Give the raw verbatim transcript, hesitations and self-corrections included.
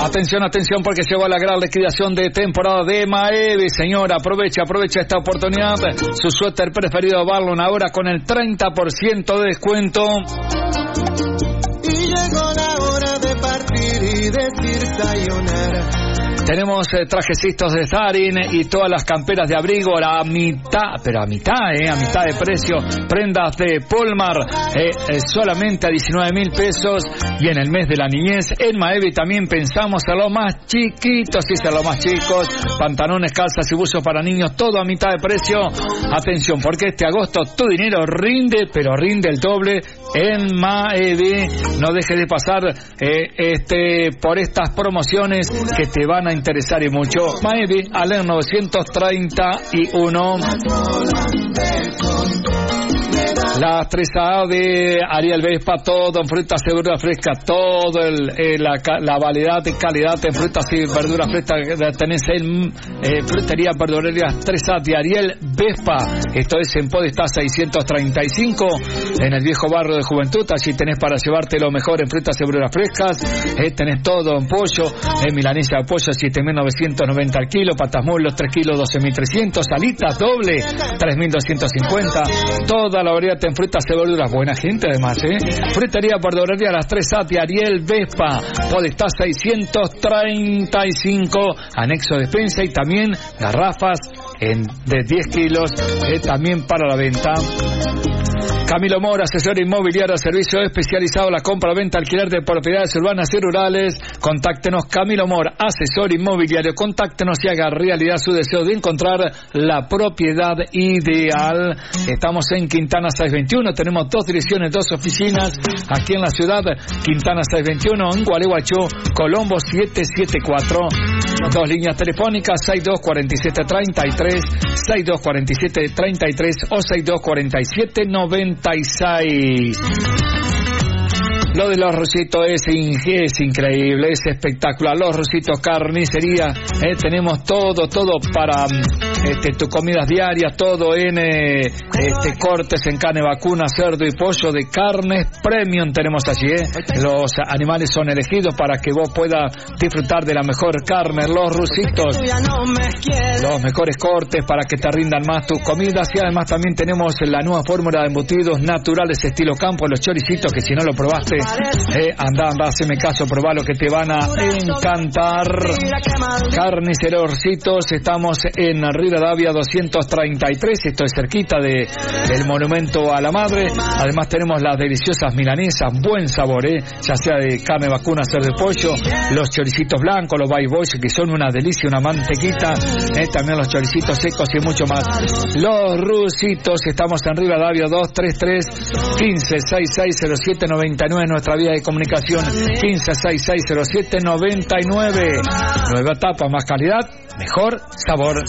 Atención, atención, porque llegó la gran liquidación de temporada de Maevi. Señora, aprovecha, aprovecha esta oportunidad. Su suéter preferido, Barlon, ahora con el treinta por ciento de descuento. Y llegó la hora de partir y decir sayonara. Tenemos eh, trajecitos de Zarin y todas las camperas de abrigo a mitad, pero a mitad, eh, a mitad de precio. Prendas de Polmar eh, eh, solamente a diecinueve mil pesos. Y en el mes de la niñez, en Maevi también pensamos en los más chiquitos, sí, en los más chicos. Pantalones, calzas y buzos para niños, todo a mitad de precio. Atención, porque este agosto tu dinero rinde, pero rinde el doble en Maevi. No dejes de pasar eh, este por estas promociones que te van a interesar y mucho. Maevi, Alén novecientos treinta y uno. La tres A de Ariel Vespa, todo en frutas y verduras frescas, todo el, eh, la, la variedad de calidad en frutas y verduras frescas tenés en eh, frutería verdulería tres A de Ariel Vespa. Esto es en Podestá seiscientos treinta y cinco, en el viejo barrio de Juventud. Allí tenés para llevarte lo mejor en frutas y verduras frescas. Eh, tenés todo en pollo, en milanesa de pollo siete mil novecientos noventa al kilo, patas mulos tres kilos doce mil trescientos, alitas doble tres mil doscientos cincuenta. Toda la variedad en frutas y verduras, buena gente además, ¿eh? Frutería verdulería las tres A de Ariel Vespa, Podestá seiscientos treinta y cinco, anexo despensa y también garrafas en, de diez kilos, eh, también para la venta. Camilo Mora, asesor inmobiliario, servicio especializado en la compra, venta, alquiler de propiedades urbanas y rurales. Contáctenos, Camilo Mora, asesor inmobiliario. Contáctenos y haga realidad su deseo de encontrar la propiedad ideal. Estamos en Quintana seiscientos veintiuno, tenemos dos direcciones, dos oficinas aquí en la ciudad. Quintana seiscientos veintiuno, en Gualeguaychú, Colombo setecientos setenta y cuatro. Dos líneas telefónicas, sesenta y dos cuarenta y siete treinta y tres, sesenta y dos cuarenta y siete treinta y tres o sesenta y dos cuarenta y siete noventa y seis. Lo de los Rositos es, in, es increíble, es espectacular. Los Rositos Carnicería, eh, tenemos todo, todo para este, tus comidas diarias, todo en eh, este, cortes en carne vacuna, cerdo y pollo de carnes premium tenemos allí. Eh. Los animales son elegidos para que vos puedas disfrutar de la mejor carne. Los Rositos, los mejores cortes para que te rindan más tus comidas. Y además también tenemos la nueva fórmula de embutidos naturales estilo campo, los choricitos, que si no lo probaste, Eh, anda, anda, haceme caso, probá lo que te van a encantar. Carnicerorcitos, estamos en Rivadavia doscientos treinta y tres, esto es cerquita de, del Monumento a la Madre. Además tenemos las deliciosas milanesas, buen sabor, eh, ya sea de carne vacuna, cerdo de pollo, los choricitos blancos, los bye boys, que son una delicia, una mantequita, eh, también los choricitos secos y mucho más. Los Rusitos, estamos en Rivadavia doscientos treinta y tres, quince sesenta y seis cero siete noventa y nueve, nuestra vía de comunicación, quince sesenta y seis cero siete noventa y nueve. Nueva etapa, más calidad, mejor sabor.